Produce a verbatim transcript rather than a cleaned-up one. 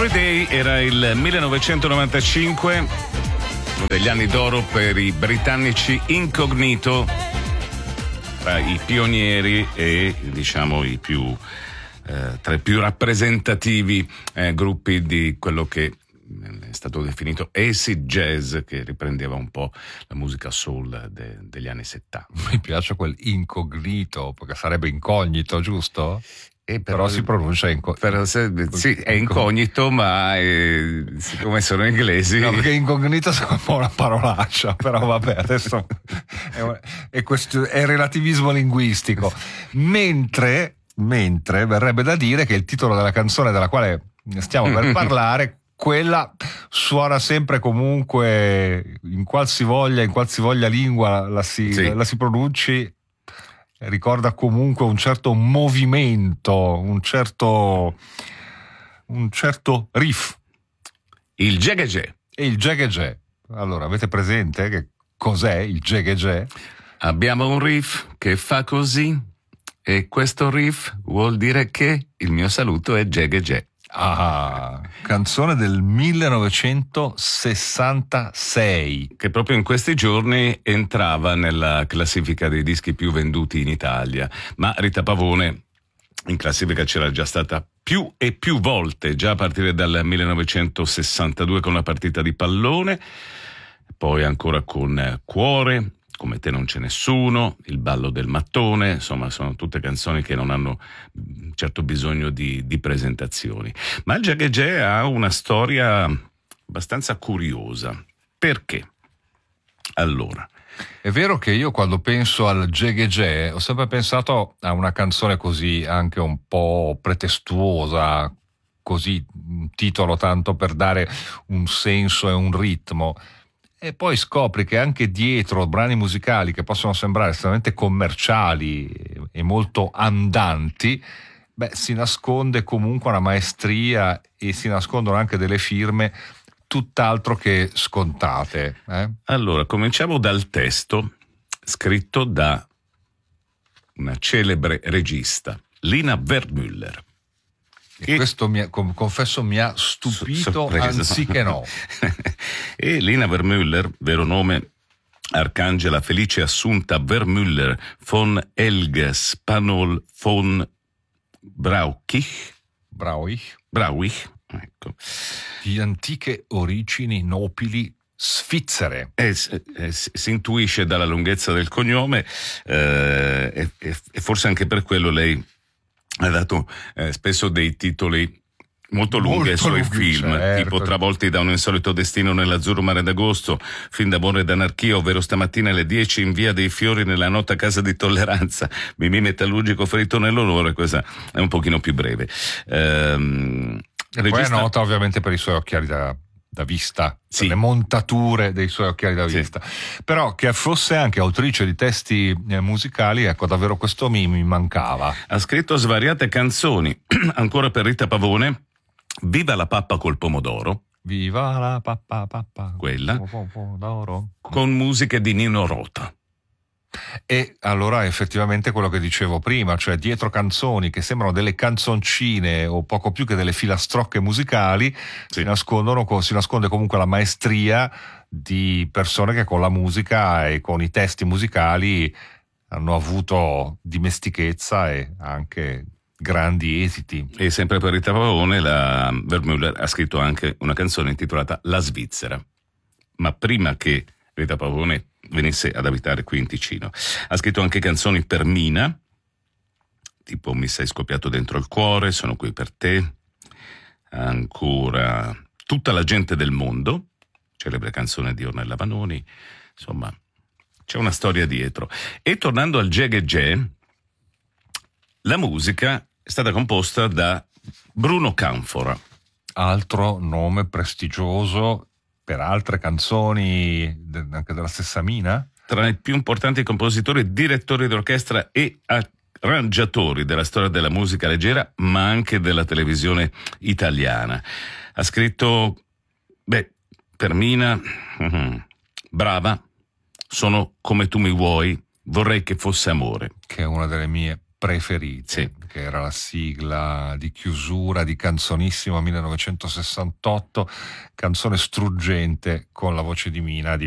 Everyday era il millenovecentonovantacinque, uno degli anni d'oro per i britannici Incognito, tra i pionieri e diciamo i più eh, tra i più rappresentativi eh, gruppi di quello che è stato definito acid jazz, che riprendeva un po' la musica soul de, degli anni settanta. Mi piace quel incognito, perché sarebbe incognito, giusto? E però, però si pronuncia inco- però se, sì, è incognito, ma è, siccome sono inglesi, no, perché incognito è un po' una parolaccia, però vabbè, adesso è, è, questo, è relativismo linguistico. Mentre, mentre verrebbe da dire che il titolo della canzone della quale stiamo per parlare, quella suona sempre comunque in qualsivoglia, in qualsivoglia lingua la si, sì. la si pronunci, ricorda comunque un certo movimento, un certo un certo riff. Il Jegejè. E il Jegejè. Allora, avete presente che cos'è il Jegejè? Abbiamo un riff che fa così, e questo riff vuol dire che il mio saluto è Jegejè. Ah, canzone del millenovecentosessantasei, che proprio in questi giorni entrava nella classifica dei dischi più venduti in Italia. Ma Rita Pavone in classifica c'era già stata più e più volte, già a partire dal millenovecentosessantadue con la partita di pallone, poi ancora con Cuore, Come te non c'è nessuno, Il ballo del mattone, insomma sono tutte canzoni che non hanno certo bisogno di, di presentazioni. Ma il Jegejè ha una storia abbastanza curiosa. Perché? Allora, è vero che io quando penso al Jegejè ho sempre pensato a una canzone così anche un po' pretestuosa, così un titolo tanto per dare un senso e un ritmo. E poi scopri che anche dietro brani musicali che possono sembrare estremamente commerciali e molto andanti, beh, si nasconde comunque una maestria e si nascondono anche delle firme tutt'altro che scontate. Eh? Allora, cominciamo dal testo scritto da una celebre regista, Lina Wertmüller. E questo mi ha, confesso mi ha stupito, sorpreso. Anziché no. E Lina Wertmüller, vero nome Arcangela Felice Assunta Wertmüller von Elgespanol von Brauchich Brauich Brauich ecco. Di antiche origini nobili svizzere. E, e, si intuisce dalla lunghezza del cognome eh, e, e forse anche per quello lei ha dato eh, spesso dei titoli molto lunghi ai suoi film, certo. Tipo Travolti da un insolito destino nell'azzurro mare d'agosto, Film d'amore ed anarchia, ovvero Stamattina alle dieci in via dei Fiori nella nota casa di tolleranza, Mimì metallurgico ferito nell'onore. Questa è un pochino più breve. Ehm, e regista... poi è nota ovviamente per i suoi occhiali da da vista, sì. le montature dei suoi occhiali da sì. vista, però che fosse anche autrice di testi eh, musicali, ecco, davvero questo mi, mi mancava. Ha scritto svariate canzoni, ancora per Rita Pavone, Viva la pappa col pomodoro, Viva la pappa pappa quella, pomodoro, con musiche di Nino Rota. E allora effettivamente quello che dicevo prima, cioè dietro canzoni che sembrano delle canzoncine o poco più che delle filastrocche musicali, sì. si nascondono, si nasconde comunque la maestria di persone che con la musica e con i testi musicali hanno avuto dimestichezza e anche grandi esiti. E sempre per Rita Pavone, la Wertmüller ha scritto anche una canzone intitolata La Svizzera, ma prima che Rita Pavone venisse ad abitare qui in Ticino. Ha scritto anche canzoni per Mina, tipo Mi sei scoppiato dentro il cuore, Sono qui per te, ancora Tutta la gente del mondo, celebre canzone di Ornella Vanoni, insomma c'è una storia dietro. E tornando al Jegejè, la musica è stata composta da Bruno Canfora. Altro nome prestigioso per altre canzoni anche della stessa Mina? Tra i più importanti compositori, direttori d'orchestra e arrangiatori della storia della musica leggera, ma anche della televisione italiana. Ha scritto, beh, per Mina, uh-huh, Brava, Sono come tu mi vuoi, Vorrei che fosse amore. Che è una delle mie preferite, sì. che era la sigla di chiusura di Canzonissima millenovecentosessantotto, canzone struggente con la voce di Mina di